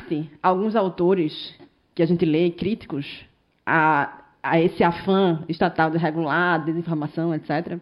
parte, alguns autores que a gente lê, críticos, a esse afã estatal de regular, desinformação, etc.,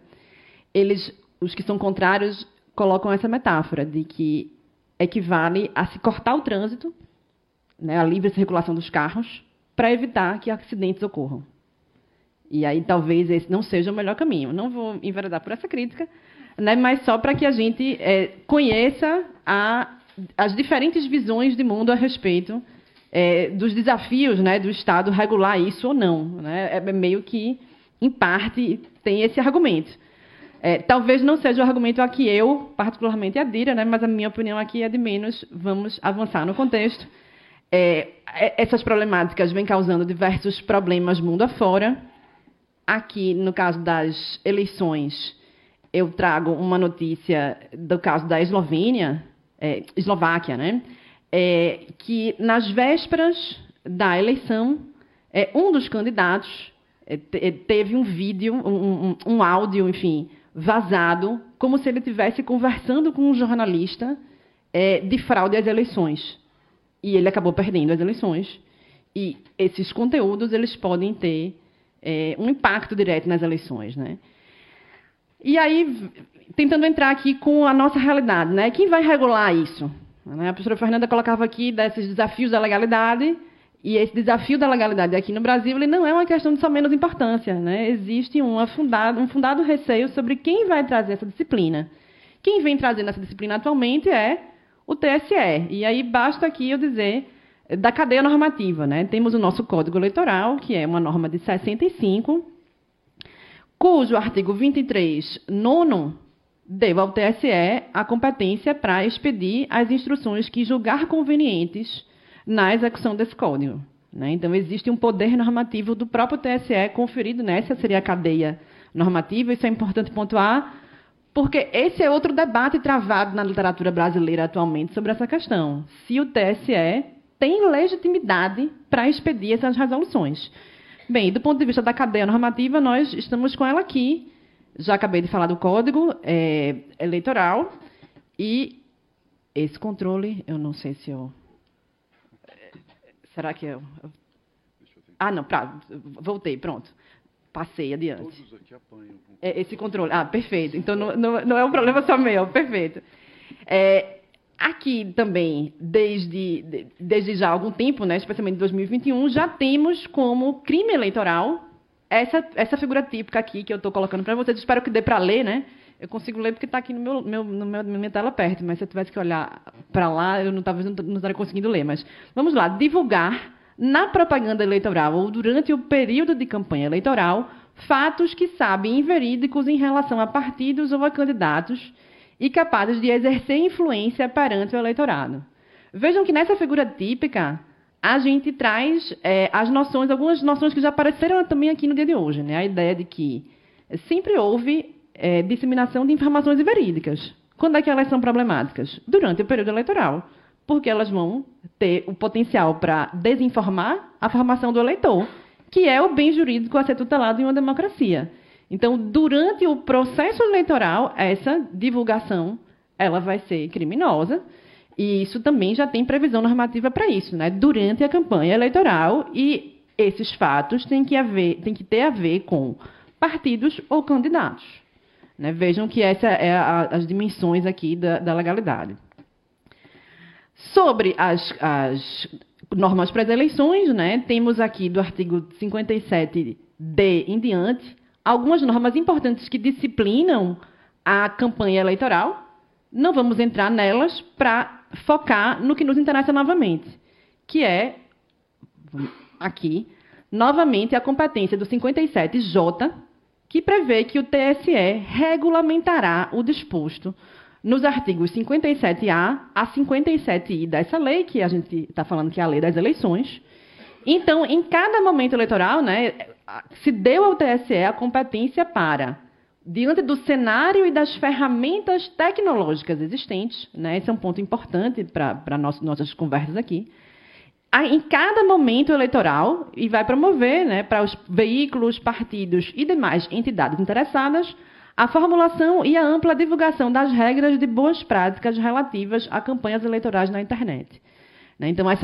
os que são contrários, colocam essa metáfora de que equivale a se cortar o trânsito, né, a livre circulação dos carros, para evitar que acidentes ocorram. E aí talvez esse não seja o melhor caminho. Não vou enveredar por essa crítica, né, mas só para que a gente conheça as diferentes visões de mundo a respeito dos desafios, né, do Estado regular isso ou não. Né? É meio que, em parte, tem esse argumento. Talvez não seja o argumento a que eu, particularmente, adira, né, mas a minha opinião aqui é de menos. Vamos avançar no contexto. Essas problemáticas vêm causando diversos problemas mundo afora. Aqui, no caso das eleições, eu trago uma notícia do caso da Eslováquia, né? Que, nas vésperas da eleição, um dos candidatos teve um vídeo, um áudio, enfim, vazado, como se ele estivesse conversando com um jornalista de fraude às eleições. E ele acabou perdendo as eleições. E esses conteúdos eles podem ter um impacto direto nas eleições, né? E aí, tentando entrar aqui com a nossa realidade, né? Quem vai regular isso? A professora Fernanda colocava aqui desses desafios da legalidade, e esse desafio da legalidade aqui no Brasil ele não é uma questão de só menos importância. Né? Existe um fundado receio sobre quem vai trazer essa disciplina. Quem vem trazendo essa disciplina atualmente é o TSE. E aí basta aqui eu dizer da cadeia normativa. Né? Temos o nosso Código Eleitoral, que é uma norma de 65, cujo artigo 23, 9º, deu ao TSE a competência para expedir as instruções que julgar convenientes na execução desse código. Né? Então, existe um poder normativo do próprio TSE conferido nessa, seria a cadeia normativa. Isso é importante pontuar, porque esse é outro debate travado na literatura brasileira atualmente sobre essa questão. Se o TSE tem legitimidade para expedir essas resoluções. Bem, do ponto de vista da cadeia normativa, nós estamos com ela aqui. Já acabei de falar do Código Eleitoral. E esse controle, eu não sei se eu... Será que eu... Ah, não, voltei, pronto. Passei adiante. Todos aqui apanham. Esse controle. Ah, perfeito. Então, não é um problema só meu, perfeito. Aqui também, desde já há algum tempo, né, especialmente em 2021, já temos como crime eleitoral essa figura típica aqui que eu estou colocando para vocês. Espero que dê para ler, né? Eu consigo ler porque está aqui na minha tela perto, mas se eu tivesse que olhar para lá, eu talvez não estaria conseguindo ler. Mas vamos lá. Divulgar na propaganda eleitoral ou durante o período de campanha eleitoral fatos que sabem inverídicos em relação a partidos ou a candidatos e capazes de exercer influência perante o eleitorado. Vejam que nessa figura típica a gente traz algumas noções que já apareceram também aqui no dia de hoje. Né? A ideia de que sempre houve disseminação de informações inverídicas. Quando é que elas são problemáticas? Durante o período eleitoral, porque elas vão ter o potencial para desinformar a formação do eleitor, que é o bem jurídico a ser tutelado em uma democracia. Então, durante o processo eleitoral, essa divulgação ela vai ser criminosa, e isso também já tem previsão normativa para isso, né? Durante a campanha eleitoral, e esses fatos têm que ter a ver com partidos ou candidatos. Né? Vejam que essas são as dimensões aqui da legalidade. Sobre as normas para as eleições, né? Temos aqui do artigo 57D em diante algumas normas importantes que disciplinam a campanha eleitoral. Não vamos entrar nelas para focar no que nos interessa novamente, que é, aqui, novamente, a competência do 57J, que prevê que o TSE regulamentará o disposto nos artigos 57A a 57I dessa lei, que a gente está falando que é a lei das eleições. Então, em cada momento eleitoral, né, se deu ao TSE a competência para, diante do cenário e das ferramentas tecnológicas existentes, né, esse é um ponto importante para nossas conversas aqui, em cada momento eleitoral, e vai promover, né, para os veículos, partidos e demais entidades interessadas, a formulação e a ampla divulgação das regras de boas práticas relativas a campanhas eleitorais na internet. Né, então, essa